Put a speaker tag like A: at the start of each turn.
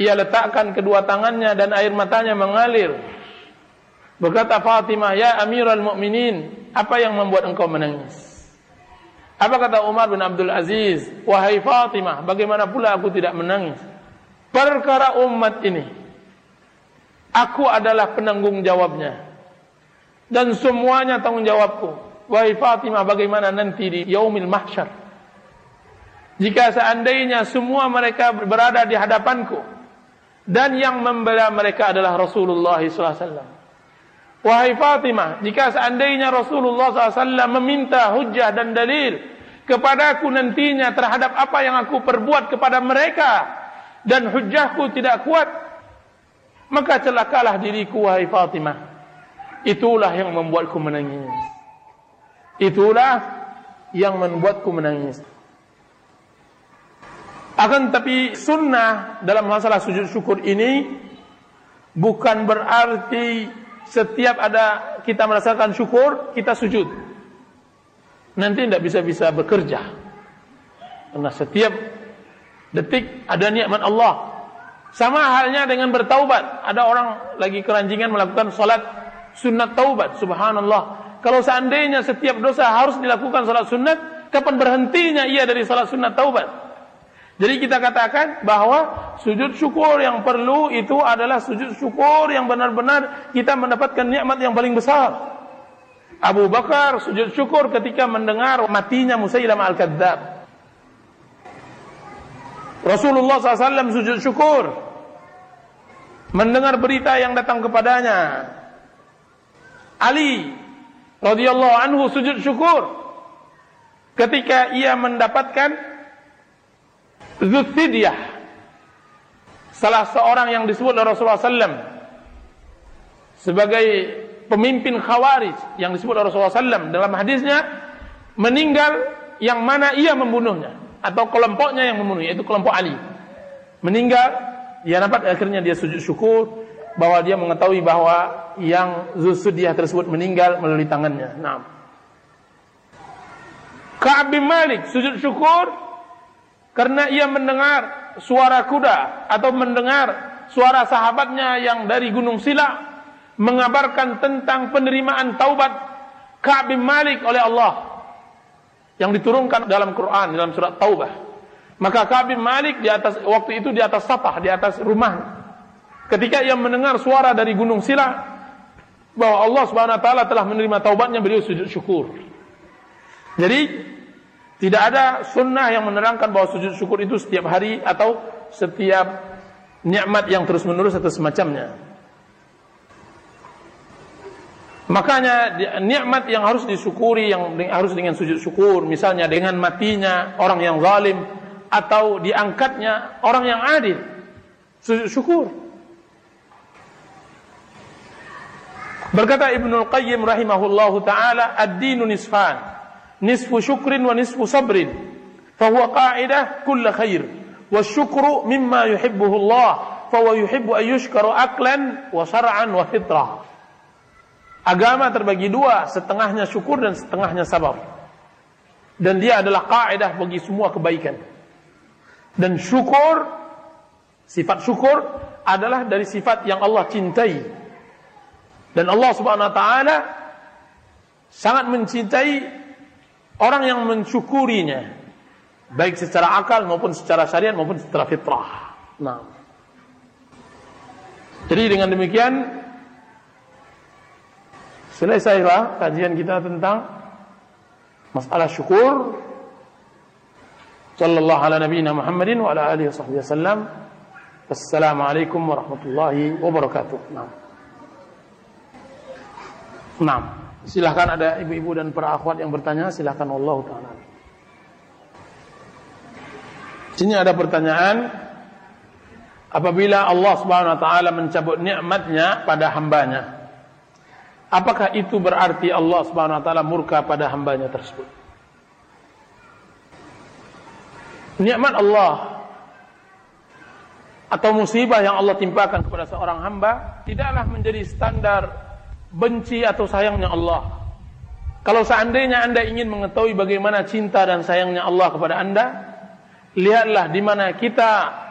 A: ia letakkan kedua tangannya dan air matanya mengalir. Berkata Fatimah, "Ya Amirul Mukminin, apa yang membuat engkau menangis?" Apa kata Umar bin Abdul Aziz? "Wahai Fatimah, bagaimana pula aku tidak menangis? Perkara umat ini, aku adalah penanggung jawabnya. Dan semuanya tanggung jawabku. Wahai Fatimah, bagaimana nanti di yaumil mahsyar? Jika seandainya semua mereka berada di hadapanku, dan yang membela mereka adalah Rasulullah SAW. Wahai Fatimah, jika seandainya Rasulullah SAW meminta hujjah dan dalil kepadaku nantinya terhadap apa yang aku perbuat kepada mereka, dan hujjahku tidak kuat, maka celakalah diriku, wahai Fatimah. Itulah yang membuatku menangis. Itulah yang membuatku menangis." Akan tapi sunnah dalam masalah sujud syukur ini bukan berarti setiap ada kita merasakan syukur, kita sujud. Nanti tidak bisa bekerja. Karena setiap detik ada nikmat Allah. Sama halnya dengan bertaubat. Ada orang lagi keranjingan melakukan salat sunat taubat. Subhanallah. Kalau seandainya setiap dosa harus dilakukan salat sunat, kapan berhentinya ia dari salat sunat taubat? Jadi kita katakan bahwa sujud syukur yang perlu itu adalah sujud syukur yang benar-benar kita mendapatkan nikmat yang paling besar. Abu Bakar sujud syukur ketika mendengar matinya Musailamah al-Kadzdzab. Rasulullah SAW sujud syukur mendengar berita yang datang kepadanya. Ali radhiyallahu anhu sujud syukur ketika ia mendapatkan Dzulfidyah, salah seorang yang disebut oleh Rasulullah SAW sebagai pemimpin Khawarij yang disebut oleh Rasulullah SAW dalam hadisnya, meninggal yang mana ia membunuhnya atau kelompoknya yang membunuhnya, yaitu kelompok Ali. Meninggal, dia dapat akhirnya dia sujud syukur bahwa dia mengetahui bahwa yang Dzulfidyah tersebut meninggal melalui tangannya. Nah, Ka'ab bin Malik sujud syukur karena ia mendengar suara kuda atau mendengar suara sahabatnya yang dari Gunung Sila mengabarkan tentang penerimaan taubat Ka'ab bin Malik oleh Allah yang diturunkan dalam Quran dalam surat Taubah. Maka Ka'ab bin Malik di atas waktu itu di atas sapah, di atas rumah. Ketika ia mendengar suara dari Gunung Sila bahwa Allah Subhanahu wa taala telah menerima taubatnya, beliau sujud syukur. Jadi tidak ada sunnah yang menerangkan bahwa sujud syukur itu setiap hari atau setiap nikmat yang terus-menerus atau semacamnya. Makanya nikmat yang harus disyukuri, yang harus dengan sujud syukur, misalnya dengan matinya orang yang zalim atau diangkatnya orang yang adil, sujud syukur. Berkata Ibnul Qayyim rahimahullahu ta'ala, ad-dinu nisfan, nisfu syukrin wa nisfu sabrin, fahuwa qa'idah kulla khair, wa syukru mimma yuhibbuhu Allah, fahuwa yuhibbu ayyushkaru aklan wa syar'an wa fitrah. Agama terbagi dua, setengahnya syukur dan setengahnya sabar. Dan dia adalah kaidah bagi semua kebaikan. Dan syukur, sifat syukur adalah dari sifat yang Allah cintai. Dan Allah Subhanahu wa taala sangat mencintai orang yang mensyukurinya, baik secara akal maupun secara syariat maupun secara fitrah. Nah, jadi dengan demikian selesailah kajian kita tentang masalah syukur. Sallallahu ala nabiyina Muhammadin wa ala alihi wasallam. Wassalamualaikum warahmatullahi wabarakatuh. Nah, silahkan ada ibu-ibu dan para akhwat yang bertanya, silahkan. Wallahu ta'ala. Sini ada pertanyaan, apabila Allah Subhanahu wa taala mencabut nikmatnya pada hambanya, apakah itu berarti Allah Subhanahu wa taala murka pada hambanya tersebut? Nikmat Allah atau musibah yang Allah timpakan kepada seorang hamba tidaklah menjadi standar benci atau sayangnya Allah. Kalau seandainya Anda ingin mengetahui bagaimana cinta dan sayangnya Allah kepada Anda, lihatlah di mana kita